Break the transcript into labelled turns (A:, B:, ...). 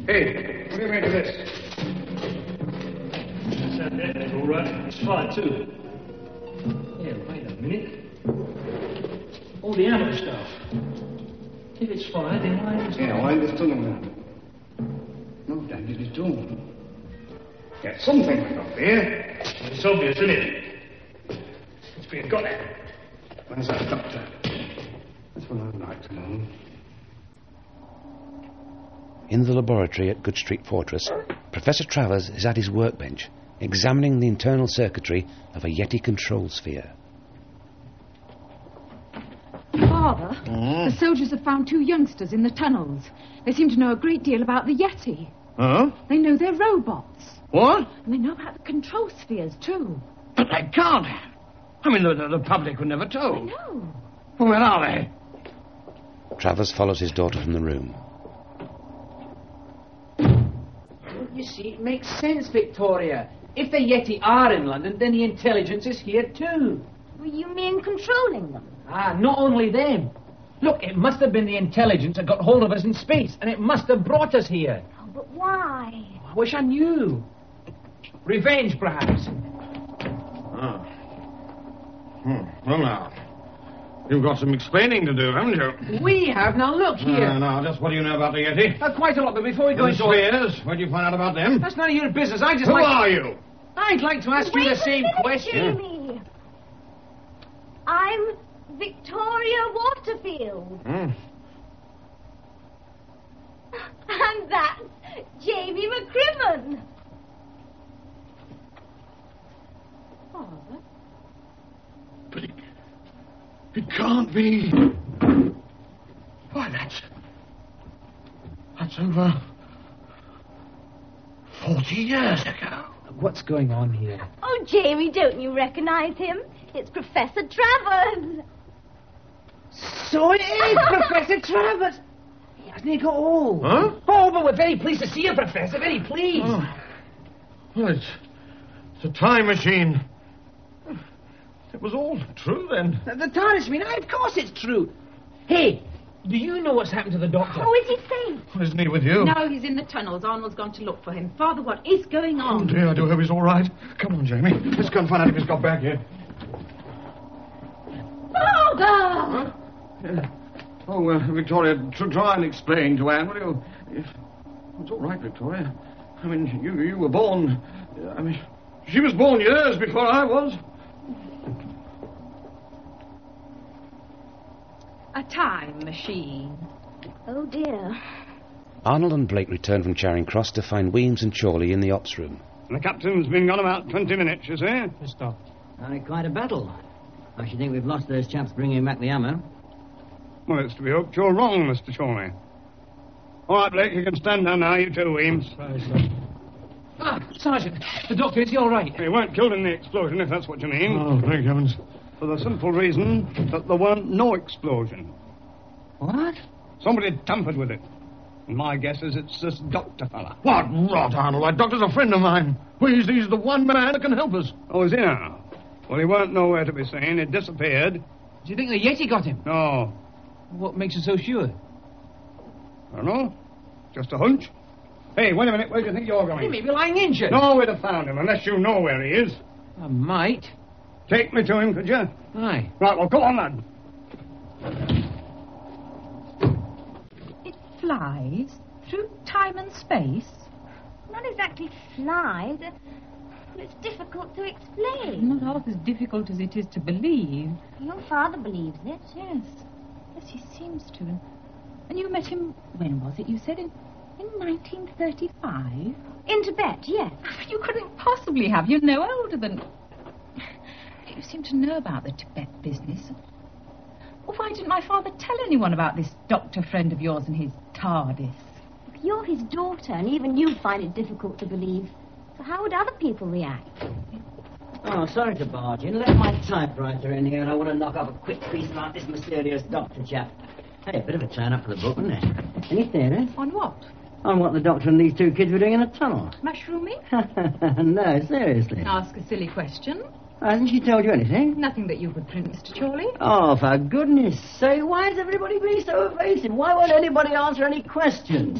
A: Hey, what do you make of this?
B: That's that net, all right. It's fine, too. Yeah, wait a minute. All the ammo stuff. If it's fine, then why is it?
A: Yeah, why this tunnel now? No damage it is done. Get something up here.
B: It's obvious, isn't it? It's being got at.
A: Where's that doctor? That's what I'd like to know.
C: In the laboratory at Good Street Fortress, Professor Travers is at his workbench, examining the internal circuitry of a Yeti control sphere.
D: Father, the soldiers have found 2 youngsters in the tunnels. They seem to know a great deal about the Yeti.
E: Huh?
D: They know they're robots.
E: What?
D: And they know about the control spheres, too.
E: But they can't have. I mean, the public were never
D: I
E: told.
D: know.
E: Well, where are they?
C: Travers follows his daughter from the room.
F: You see, it makes sense, Victoria. If the Yeti are in London, then the intelligence is here too.
G: You mean controlling them?
F: Not only them. Look, it must have been the intelligence that got hold of us in space, and it must have brought us here.
G: Oh, but why?
F: I wish I knew. Revenge, perhaps.
E: Well, now, you've got some explaining to do, haven't you?
F: We have. Now, look here.
E: Now, just what do you know about the Yeti?
F: Quite a lot, but before we go
E: The
F: into
E: spheres? Where'd you find out about them?
F: That's none of your business. I just
E: Who
F: like...
E: are you?
F: I'd like to ask you
G: Wait
F: the
G: a
F: same
G: minute,
F: question.
G: Jamie. I'm Victoria Waterfield. And that's Jamie McCrimmon.
D: Father?
E: But it can't be. Why, that's over 40 years ago.
F: What's going on here?
G: Oh, Jamie, don't you recognize him? It's Professor Travers.
F: So it is Professor Travers. Hasn't he got old?
E: Huh?
F: Oh, but we're very pleased to see you, Professor. Very pleased.
E: Oh. Well, it's a time machine. It was all true then.
F: The TARDIS, you mean? Of course it's true. Hey, do you know what's happened to the doctor?
G: Oh, is he safe?
E: Isn't he with you?
D: No, he's in the tunnels. Arnold's gone to look for him. Father, what is going
E: Oh,
D: on?
E: dear, I do hope he's all right. Come on, Jamie. Let's go and find out if he's got back here.
D: Father!
E: Oh, Victoria, try and explain to Anne, will you? It's all right, Victoria. I mean, you were born... I mean, she was born years before I was.
D: A time machine.
G: Oh, dear.
C: Arnold and Blake return from Charing Cross to find Weems and Chorley in the ops room.
A: The captain's been gone about 20 minutes, you say?
H: Quite a battle. I should think we've lost those chaps bringing back the ammo.
A: Well, it's to be hoped you're wrong, Mr. Chorley. All right, Blake, you can stand down now, you too, Weems.
F: Sergeant, the doctor, is he all right?
A: He weren't killed in the explosion, if that's what you mean.
E: Oh, thank heavens.
A: For the simple reason that there weren't no explosion.
F: What?
A: Somebody tampered with it. And my guess is it's this doctor fella.
E: What rot, Arnold. That doctor's a friend of mine. Well, he's the one man that can help us.
A: Oh, is he now? Well, he weren't nowhere to be seen. He disappeared.
F: Do you think the Yeti got him?
A: No.
F: What makes you so sure?
A: I don't know. Just a hunch. Hey, wait a minute. Where do you think you're going?
F: He may be lying injured.
A: No way to find him, unless you know where he is.
F: I might.
A: Take me to him, could you?
F: Aye.
A: Right, well, go on, lad.
D: It flies through time and space.
G: Not exactly flies. It's difficult to explain.
D: Not half as difficult as it is to believe.
G: Your father believes it.
D: Yes. Yes, he seems to. And you met him, when was it, you said, in 1935?
G: In Tibet, yes.
D: You couldn't possibly have. You're no older than... You seem to know about the Tibet business. Well, why didn't my father tell anyone about this doctor friend of yours and his TARDIS?
G: You're his daughter, and even you find it difficult to believe. So how would other people react?
H: Oh, sorry to barge in. Let my typewriter in here, and I want to knock off a quick piece about this mysterious doctor chap. Hey, a bit of a turn-up for the book, wasn't it? Any theories?
D: On what?
H: On what the doctor and these 2 kids were doing in a tunnel.
D: Mushrooming?
H: No, seriously.
D: Ask a silly question.
H: Hasn't she told you anything?
D: Nothing that you could print, Mr. Chorley.
H: Oh, for goodness sake, why is everybody being so evasive? Why won't anybody answer any questions?